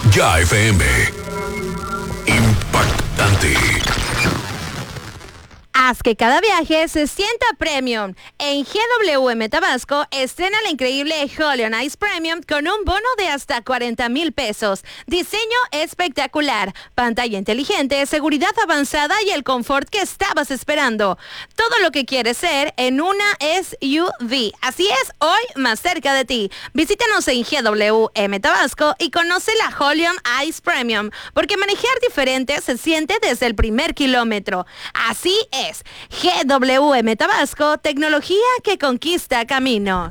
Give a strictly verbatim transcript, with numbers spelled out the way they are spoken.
Ya F M. Impactante. Haz que cada viaje se sienta premium. En G W M Tabasco estrena la increíble Holion Ice Premium con un bono de hasta cuarenta mil pesos. Diseño espectacular, pantalla inteligente, seguridad avanzada y el confort que estabas esperando. Todo lo que quieres ser en una S U V. Así es, hoy más cerca de ti. Visítanos en G W M Tabasco y conoce la Holion Ice Premium, porque manejar diferente se siente desde el primer kilómetro. Así es. G W M Tabasco, tecnología que conquista caminos.